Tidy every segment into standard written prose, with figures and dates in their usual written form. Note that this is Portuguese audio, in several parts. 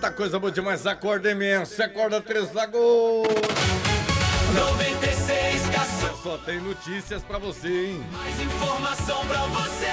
Eita, coisa boa demais. Acorda imenso. Acorda Três Lagoas. 96 Caçula. Só tem notícias pra você, hein? Mais informação pra você.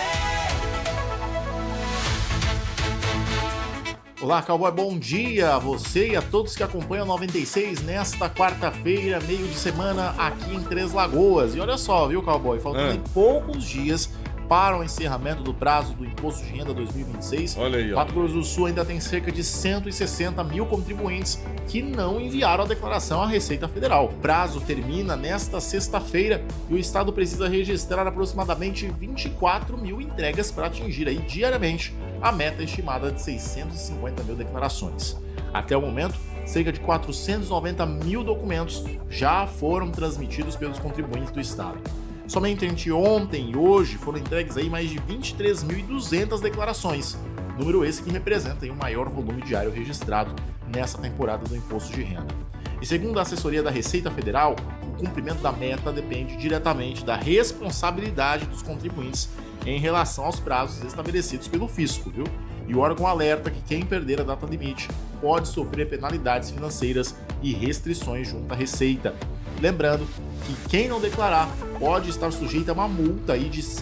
Olá, cowboy, bom dia a você e a todos que acompanham 96 nesta quarta-feira, meio de semana aqui em Três Lagoas. E olha só, viu, cowboy, faltando em poucos dias para o encerramento do prazo do Imposto de Renda 2026, Olha aí, ó. Mato Grosso do Sul ainda tem cerca de 160 mil contribuintes que não enviaram a declaração à Receita Federal. O prazo termina nesta sexta-feira e o Estado precisa registrar aproximadamente 24 mil entregas para atingir aí diariamente a meta estimada de 650 mil declarações. Até o momento, cerca de 490 mil documentos já foram transmitidos pelos contribuintes do Estado. Somente entre ontem e hoje foram entregues aí mais de 23.200 declarações, número esse que representa aí o maior volume diário registrado nessa temporada do Imposto de Renda. E segundo a assessoria da Receita Federal, o cumprimento da meta depende diretamente da responsabilidade dos contribuintes em relação aos prazos estabelecidos pelo fisco, viu? E o órgão alerta que quem perder a data limite pode sofrer penalidades financeiras e restrições junto à Receita. Lembrando que quem não declarar pode estar sujeito a uma multa aí de R$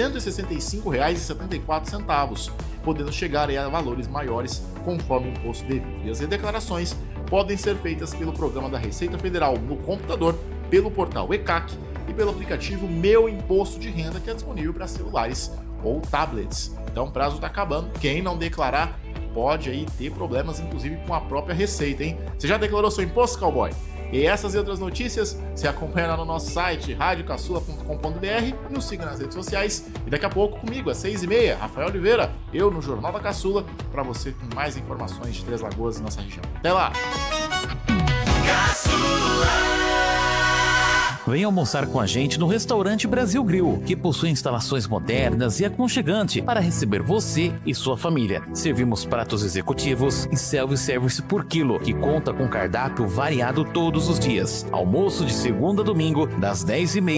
165,74, podendo chegar aí a valores maiores conforme o imposto devido. E as redeclarações podem ser feitas pelo programa da Receita Federal no computador, pelo portal ECAC e pelo aplicativo Meu Imposto de Renda, que é disponível para celulares ou tablets. Então o prazo está acabando. Quem não declarar pode aí ter problemas, inclusive com a própria Receita, hein? Você já declarou seu imposto, cowboy? E essas e outras notícias você acompanha lá no nosso site radiocaçula.com.br e nos siga nas redes sociais. E daqui a pouco comigo, às 6h30, Rafael Oliveira, eu no Jornal da Caçula, para você com mais informações de Três Lagoas e nossa região. Até lá! Venha almoçar com a gente no Restaurante Brasil Grill, que possui instalações modernas e aconchegante para receber você e sua família. Servimos pratos executivos e self-service por quilo, que conta com cardápio variado todos os dias. Almoço de segunda a domingo, das 10h30